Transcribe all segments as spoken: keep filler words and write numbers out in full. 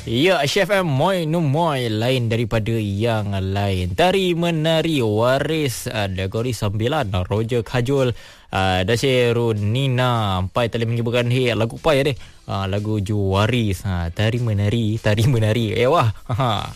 Ya, Chef M Moy no Moy lain daripada yang lain. Tari menari waris uh, Dagori Sambilan Roger Kajol uh, Dasyero Nina Ampai tali menyebutkan hey, lagu pai deh uh, lagu Ju Waris uh, Tari menari Tari menari Eh wah ha.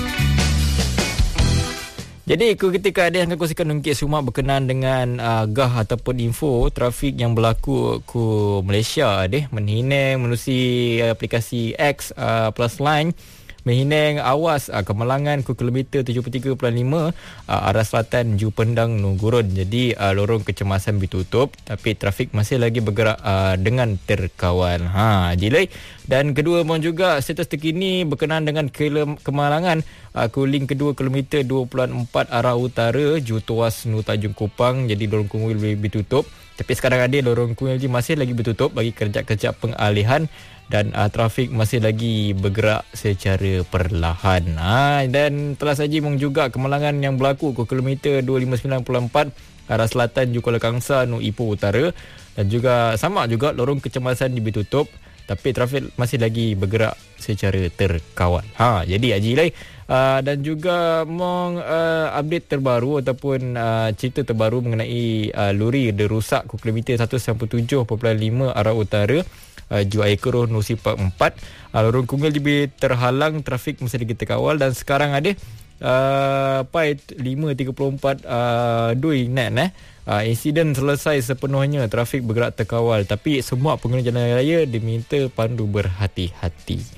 Jadi ketika ada yang akan kongsikan ungkit semua berkenaan dengan uh, gah ataupun info trafik yang berlaku ke Malaysia deh menhineng menerusi aplikasi X uh, plus line Mehineng awas uh, kemalangan ke kilometer tujuh puluh tiga perpuluhan lima uh, arah selatan Ju Pendang Nugurun. Jadi uh, lorong kecemasan ditutup tapi trafik masih lagi bergerak uh, dengan terkawal. Ha, jilai. Dan kedua mohon juga status terkini berkenaan dengan ke- kemalangan uh, kuling kedua kilometer dua puluh empat arah utara Ju Tuas Nu Tanjung Kupang. Jadi lorong Kungwil ditutup. Tapi sekarang ada lorong Kungwil masih lagi bertutup bagi kerja-kerja pengalihan dan uh, trafik masih lagi bergerak secara perlahan. Ha, dan telah saja mong juga kemalangan yang berlaku ke kilometer dua lima sembilan empat arah selatan Ju Kuala Kangsar Nu Ipoh Utara dan juga sama juga lorong kecemasan ditutup tapi trafik masih lagi bergerak secara terkawal. Ha, jadi Haji Lai uh, dan juga mong uh, update terbaru ataupun uh, cerita terbaru mengenai uh, lori derusak ke kilometer seratus sembilan puluh tujuh perpuluhan lima arah utara Uh, Ju Aikeroh Nusi Park empat uh, lorong Kungil lebih terhalang trafik masih lagi terkawal dan sekarang ada uh, pai lima tiga puluh empat uh, Dui net eh uh, insiden selesai sepenuhnya trafik bergerak terkawal tapi semua pengguna jalan raya diminta pandu berhati-hati.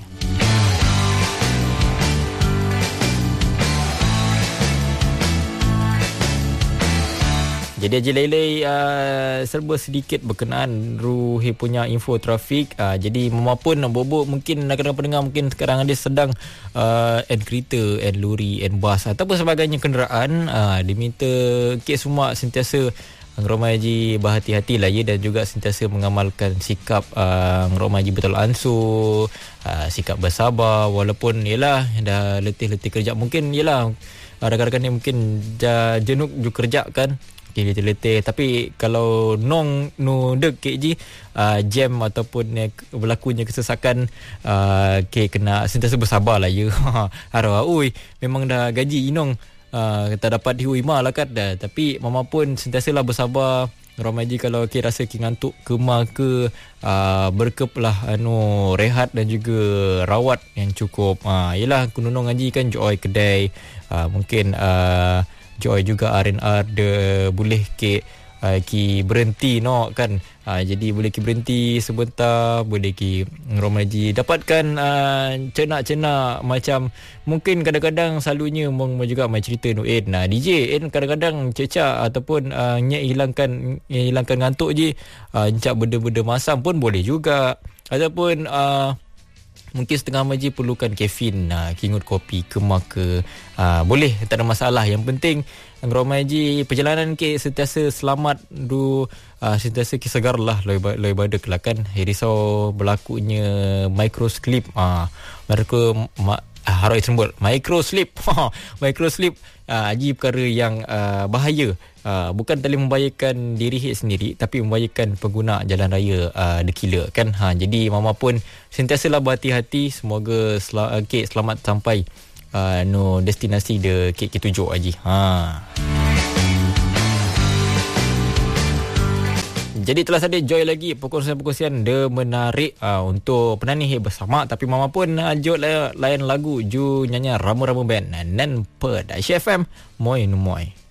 Jadi Haji Lailai uh, serba sedikit berkenaan Ruhi punya info trafik. Uh, jadi Mama pun bobok mungkin nak-nak pendengar mungkin sekarang ada sedang uh, and kereta, and lori, and bas ataupun sebagainya kenderaan. Uh, diminta kes semua sentiasa Ngeromai Haji berhati-hati lah ya dan juga sentiasa mengamalkan sikap uh, Ngeromai Haji betul ansur, uh, sikap bersabar walaupun yelah dah letih-letih kerja. Mungkin yelah uh, rakan-rakan ni mungkin jenuh juga kerja kan. Okay, letih-letih. Tapi kalau nong nu dek K G uh, jam ataupun uh, berlakunya kesesakan uh, okay, kena sentiasa bersabar lah ya. Harap oi memang dah gaji inong uh, tak dapat dihuima lah kan dah. Tapi mama pun sentiasalah bersabar. Ramai je kalau okay, rasa okay, ngantuk kemar ke uh, berkep lah anu rehat dan juga rawat yang cukup. Uh, yelah kununong ngaji kan joy kedai uh, mungkin uh, Joy juga R and R de boleh ke uh, ki berhenti no kan. Uh, jadi boleh ki berhenti sebentar, boleh ki ngeromaji dapatkan uh, cenak-cenak macam mungkin kadang-kadang selalunya mong juga mai cerita no Ed. Nah D J Ed kadang-kadang cecak ataupun uh, nyek hilangkan hilangkan ngantuk je, uh, encak benda-benda masam pun boleh juga ataupun uh, mungkin setengah maji perlukan kafein, uh, kingut kopi, kemar ke, uh, boleh, tak ada masalah. Yang penting ngeromai ji perjalanan ke sentiasa selamat du, uh, sentiasa ke segar lah loi badak lah kan. Risau berlakunya microslip, uh, mereka ma- harap disebut microslip microslip uh, haji perkara yang uh, bahaya. Uh, bukan tali membahayakan diri sendiri tapi membahayakan pengguna jalan raya uh, dekila kan. Ha, jadi mama pun sentiasalah berhati-hati. Semoga sel- okay, selamat sampai uh, no destinasi de K K tujuh haji. Ha. Jadi telah saja joy lagi perkongsian-perkongsian de menarik uh, untuk penanih bersama. Tapi mama pun uh, jod layan lagu Ju nyanyi Rama-Rama Band Nan Per Daisy F M Moy no Moy.